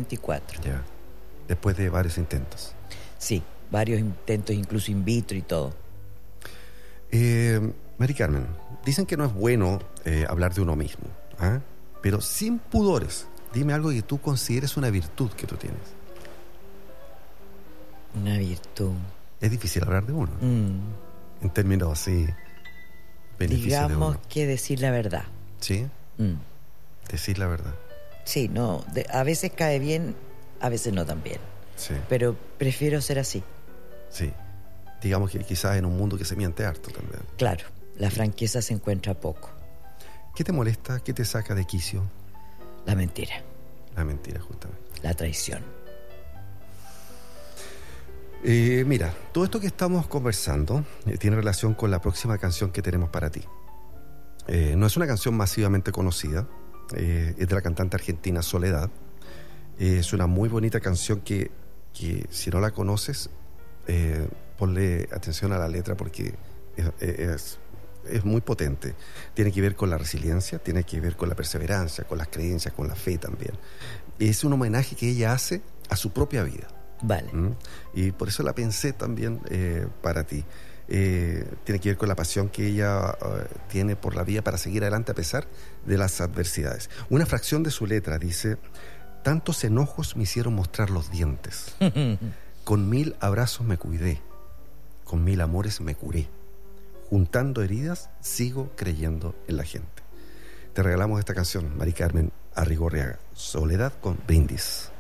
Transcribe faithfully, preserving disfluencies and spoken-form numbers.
veinticuatro. Ya. Después de varios intentos. Sí, varios intentos, incluso in vitro y todo. Eh, Mari Carmen, dicen que no es bueno eh, hablar de uno mismo, ¿ah? Pero sin pudores, dime algo que tú consideres una virtud que tú tienes. Una virtud. Es difícil hablar de uno, Mm. en términos así, beneficios de Digamos uno. que decir la verdad. ¿Sí? Mm. Decir la verdad. Sí, no, de- a veces cae bien, a veces no tan bien. Sí, Pero prefiero ser así. sí. Digamos que quizás en un mundo que se miente harto también. Claro, la franqueza se encuentra poco. ¿Qué te molesta? ¿Qué te saca de quicio? La mentira, La mentira, justamente. la traición. Eh, mira, todo esto que estamos conversando eh, tiene relación con la próxima canción que tenemos para ti. Eh, no es una canción masivamente conocida, eh, es de la cantante argentina Soledad. Eh, es una muy bonita canción que, que si no la conoces, eh, ponle atención a la letra porque es, es, es muy potente. Tiene que ver con la resiliencia, tiene que ver con la perseverancia, con las creencias, con la fe también. Es un homenaje que ella hace a su propia vida. Vale. ¿Mm? Y por eso la pensé también eh, para ti. Eh, tiene que ver con la pasión que ella uh, tiene por la vida para seguir adelante a pesar de las adversidades. Una fracción de su letra dice: tantos enojos me hicieron mostrar los dientes, con mil abrazos me cuidé, con mil amores me curé, juntando heridas sigo creyendo en la gente. Te regalamos esta canción, Mari Carmen Arrigorriaga, Soledad con Brindis.